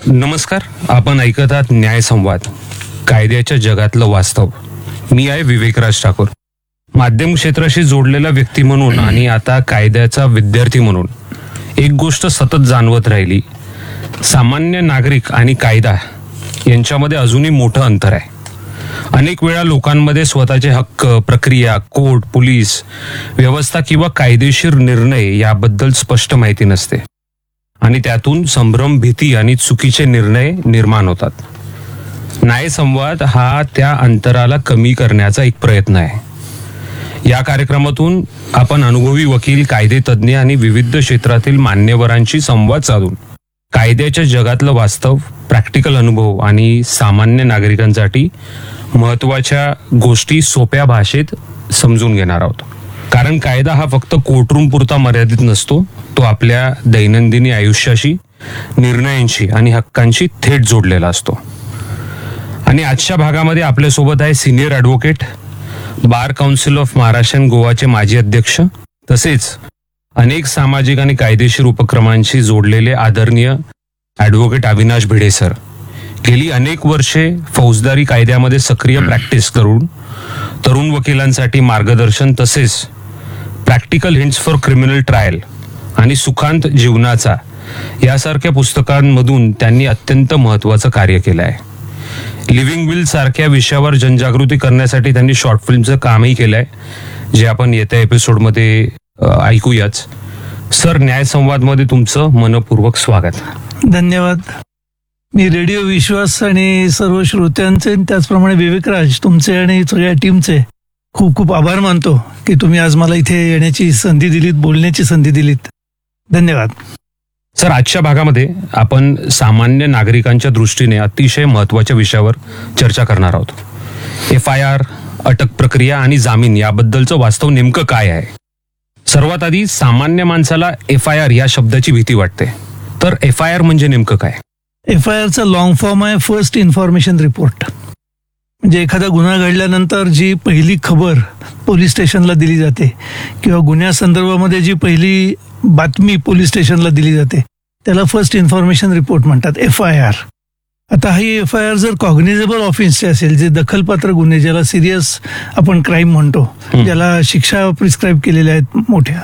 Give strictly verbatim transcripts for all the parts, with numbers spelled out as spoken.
नमस्कार, आपण ऐकत आहात न्याय संवाद, कायद्याच्या जगातलं वास्तव. मी आहे विवेकराज ठाकूर. माध्यम क्षेत्राशी जोडलेला व्यक्ती म्हणून आणि आता कायद्याचा विद्यार्थी म्हणून एक गोष्ट सतत जाणवत राहिली. सामान्य नागरिक आणि कायदा यांच्यामध्ये अजूनही मोठं अंतर आहे. अनेक वेळा लोकांमध्ये स्वतःचे हक्क, प्रक्रिया, कोर्ट, पोलीस व्यवस्था किंवा कायदेशीर निर्णय याबद्दल स्पष्ट माहिती नसते आणि त्यातून संभ्रम, भीती आणि चुकीचे निर्णय निर्माण होतात. न्याय संवाद हा त्या अंतराला कमी करण्याचा एक प्रयत्न आहे. या कार्यक्रमातून आपण अनुभवी वकील, कायदेतज्ञ आणि विविध क्षेत्रातील मान्यवरांशी संवाद साधून कायद्याच्या जगातलं वास्तव, प्रॅक्टिकल अनुभव आणि सामान्य नागरिकांसाठी महत्त्वाच्या गोष्टी सोप्या भाषेत समजून घेणार आहोत. कारण कायदा हा फक्त कोर्टरूम पुरता मर्यादित नसतो, तो आपल्या दैनंदिन आयुष्याशी, निर्णयांशी आणि हक्कांशी थेट जोडलेला असतो. आणि आजच्या भागामध्ये आपल्यासोबत आहे senior advocate, bar council of Maharashtra आणि गोवाचे माजी अध्यक्ष, तसेच अनेक सामाजिक आणि कायदेशीर उपक्रमांशी जोडलेले आदरणीय ॲडव्होकेट अविनाश भिडे सर. गेली अनेक वर्षे फौजदारी कायद्यामध्ये सक्रिय प्रॅक्टिस करून तरुण वकिलांसाठी मार्गदर्शन, तसेच practical hints for criminal trial आणि सुखांत जीवनाचा यासारख्या पुस्तकांमधून त्यांनी अत्यंत महत्त्वाचं कार्य केलं आहे. लिव्हिंग विल सारख्या विषयावर जनजागृती करण्यासाठी त्यांनी शॉर्ट फिल्मचं कामही केलं आहे, जे आपण येत्या एपिसोडमध्ये ऐकूयाच. सर, न्याय संवादमध्ये तुमचं मनपूर्वक स्वागत. धन्यवाद. मी रेडिओ विश्वास आणि सर्व श्रोत्यांचे, त्याचप्रमाणे विवेकराज तुमचे आणि सगळ्या टीमचे खूप खूप आभार मानतो की तुम्ही आज मला इथे येण्याची संधी दिलीत, बोलण्याची संधी दिलीत. धन्यवाद. सर, आजच्या भागामध्ये आपण सामान्य नागरिकांच्या दृष्टीने अतिशय महत्त्वाच्या विषयावर चर्चा करणार आहोत. एफ आय आर, अटक प्रक्रिया आणि जामीन याबद्दलचं वास्तव नेमकं काय आहे. सर्वात आधी सामान्य माणसाला एफ आय आर या शब्दाची भीती वाटते, तर एफ आय आर म्हणजे नेमकं काय? एफ आय आरचा लॉंग फॉर्म आहे फर्स्ट इन्फॉर्मेशन रिपोर्ट. म्हणजे एखादा गुन्हा घडल्यानंतर जी पहिली खबर पोलीस स्टेशनला दिली जाते किंवा गुन्ह्यासंदर्भामध्ये जी पहिली बातमी पोलीस स्टेशनला दिली जाते त्याला फर्स्ट इन्फॉर्मेशन रिपोर्ट म्हणतात, एफ आय आर. आता ही एफ आय आर जर कॉग्निझेबल ऑफेन्सचे असेल, जे दखलपात्र गुन्हे, ज्याला सिरियस आपण क्राईम म्हणतो, ज्याला शिक्षा प्रिस्क्राईब केलेल्या आहेत मोठ्या,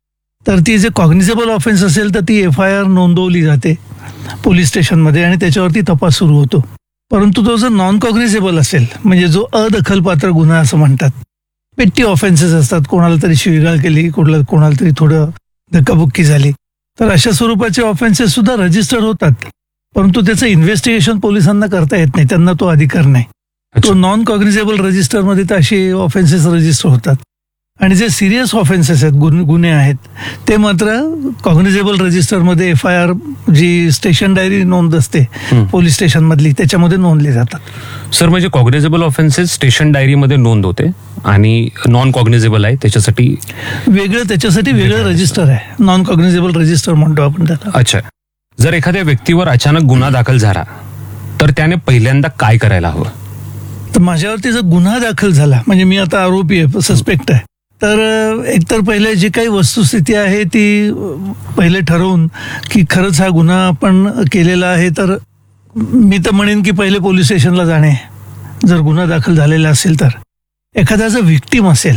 तर ती जे कॉग्निझेबल ऑफेन्स असेल तर ती एफ आय आर नोंदवली जाते पोलीस स्टेशनमध्ये आणि त्याच्यावरती तपास सुरू होतो. परंतु तो जर नॉन कॉग्निझेबल असेल, म्हणजे जो अदखलपात्र गुन्हा असं म्हणतात, पेट्टी ऑफेन्सेस असतात, कोणाला तरी शिवीगाळ केली, कोणाला कोणाला तरी थोडं धक्काबुक्की झाली, तर अशा स्वरूपाचे ऑफेन्सेस सुद्धा रजिस्टर होतात. परंतु त्याचं इन्व्हेस्टिगेशन पोलिसांना करता येत नाही, त्यांना तो अधिकार नाही. तो नॉन कॉग्निझेबल रजिस्टरमध्ये तर असे ऑफेन्सेस रजिस्टर होतात. आणि जे सिरियस ऑफेन्सेस आहेत, गुन्हे गुन्हे आहेत, ते मात्र कॉग्निझेबल रजिस्टरमध्ये F I R, G station diary नोंद असते पोलीस स्टेशनमधली, त्याच्यामध्ये नोंदले जातात. सर, म्हणजे कॉग्निझेबल ऑफेन्सेस स्टेशन डायरीमध्ये नोंद होते आणि नॉन कॉग्निझेबल आहे त्याच्यासाठी वेगळं त्याच्यासाठी वेगळं रजिस्टर आहे, नॉन कॉग्निझेबल रजिस्टर म्हणतो आपण त्याला. अच्छा. जर एखाद्या व्यक्तीवर अचानक गुन्हा दाखल झाला तर त्याने पहिल्यांदा काय करायला हवं? तर माझ्यावरती जर गुन्हा दाखल झाला, म्हणजे मी आता आरोपी आहे, सस्पेक्ट आहे, तर एकतर पहिले जी काही वस्तुस्थिती आहे ती पहिले ठरवून की खरंच हा गुन्हा आपण केलेला आहे, तर मी तर म्हणेन की पहिले पोलीस स्टेशनला जाणे. जर गुन्हा दाखल झालेला असेल तर एखादा जर व्हिक्टीम असेल,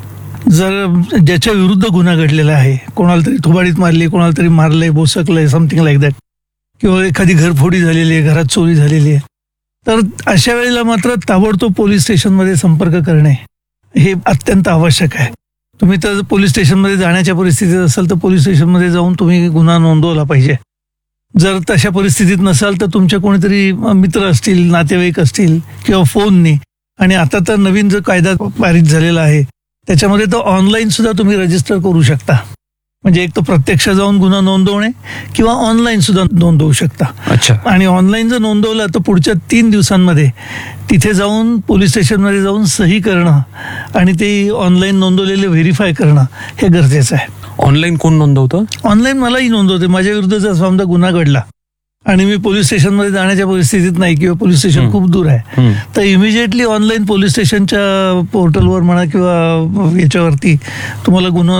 जर ज्याच्या विरुद्ध गुन्हा घडलेला आहे, कोणाला तरी थोबाडीत मारली, कोणाला तरी मारलंय, बोसकलंय, समथिंग लाईक दॅट, किंवा एखादी घरफोडी झालेली आहे, घरात चोरी झालेली आहे, तर अशा वेळेला मात्र ताबडतोब पोलीस स्टेशनमध्ये संपर्क करणे हे अत्यंत आवश्यक आहे. तुम्ही तर पोलीस स्टेशनमध्ये जाण्याच्या परिस्थितीत असाल तर पोलीस स्टेशनमध्ये जाऊन तुम्ही गुन्हा नोंदवला पाहिजे. जर तशा परिस्थितीत नसाल तर तुमच्या कोणीतरी मित्र असतील, नातेवाईक असतील, किंवा फोनने, आणि आता तर नवीन जो कायदा पारित झालेला आहे त्याच्यामध्ये तर ऑनलाईन सुद्धा तुम्ही रजिस्टर करू शकता. म्हणजे एक तर प्रत्यक्ष जाऊन गुन्हा नोंदवणे किंवा ऑनलाईन सुद्धा नोंदवू शकता. अच्छा. आणि ऑनलाईन जर नोंदवलं तर पुढच्या तीन दिवसांमध्ये तिथे जाऊन पोलीस स्टेशनमध्ये जाऊन सही करणं आणि ते ऑनलाईन नोंदवलेले व्हेरीफाय करणं हे गरजेचं आहे. ऑनलाईन कोण नोंदवतं? ऑनलाईन मलाही नोंदवते. माझ्या विरुद्ध जर समजा गुन्हा घडला आणि मी पोलीस स्टेशनमध्ये जाण्याच्या परिस्थितीत नाही किंवा पोलीस स्टेशन खूप दूर आहे, तर इमिजिएटली ऑनलाईन पोलीस स्टेशनच्या पोर्टलवर म्हणा किंवा याच्यावरती तुम्हाला गुन्हा